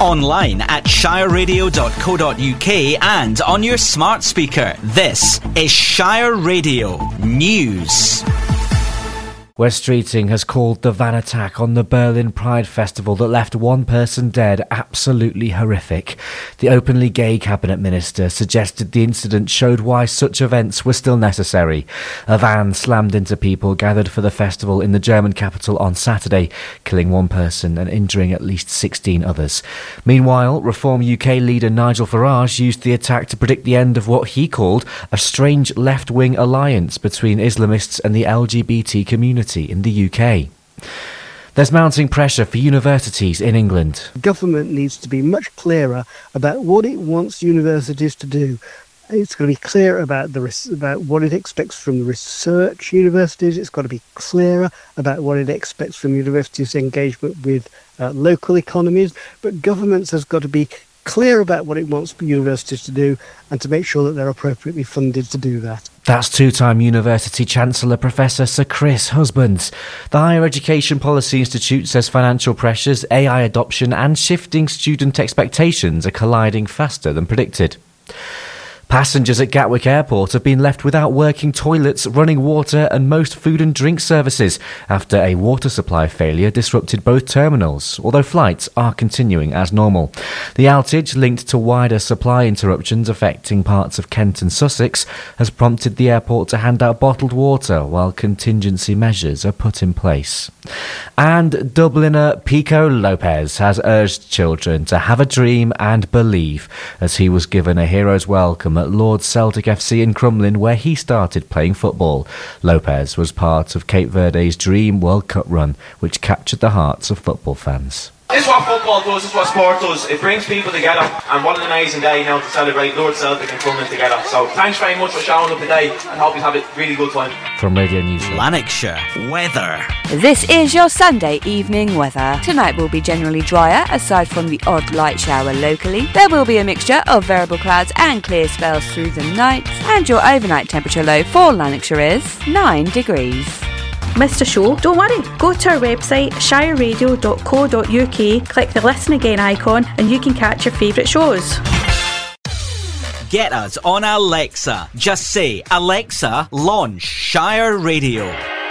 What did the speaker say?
online at shireradio.co.uk and on your smart speaker. This is Shire Radio News. West Streeting has called the van attack on the Berlin Pride Festival that left one person dead absolutely horrific. The openly gay cabinet minister suggested the incident showed why such events were still necessary. A van slammed into people gathered for the festival in the German capital on Saturday, killing one person and injuring at least 16 others. Meanwhile, Reform UK leader Nigel Farage used the attack to predict the end of what he called a strange left-wing alliance between Islamists and the LGBT community in the UK. There's mounting pressure for universities in England. Government needs to be much clearer about what it wants universities to do. It's got to be clear about what it expects from the research universities. It's got to be clearer about what it expects from universities' engagement with local economies. But governments has got to be clear about what it wants universities to do and to make sure that they're appropriately funded to do that. That's two-time University Chancellor Professor Sir Chris Husbands. The Higher Education Policy Institute says financial pressures, AI adoption and shifting student expectations are colliding faster than predicted. Passengers at Gatwick Airport have been left without working toilets, running water and most food and drink services after a water supply failure disrupted both terminals, although flights are continuing as normal. The outage, linked to wider supply interruptions affecting parts of Kent and Sussex, has prompted the airport to hand out bottled water while contingency measures are put in place. And Dubliner Pico Lopez has urged children to have a dream and believe, as he was given a hero's welcome at Lord's Celtic FC in Crumlin, where he started playing football. Lopez was part of Cape Verde's Dream World Cup run, which captured the hearts of football fans. This is what football does, this is what sport does. It brings people together, and what an amazing day now to celebrate Lord Celtic and Crumlin together. So thanks very much for showing up today, and hope you have a really good time. From Radio News Lanarkshire weather. This is your Sunday evening weather. Tonight will be generally drier, aside from the odd light shower locally. There will be a mixture of variable clouds and clear spells through the night, and your overnight temperature low for Lanarkshire is 9 degrees. Missed a show? Don't worry. Go to our website shireradio.co.uk, click the listen again icon and you can catch your favourite shows. Get us on Alexa. Just say, Alexa, launch Shire Radio.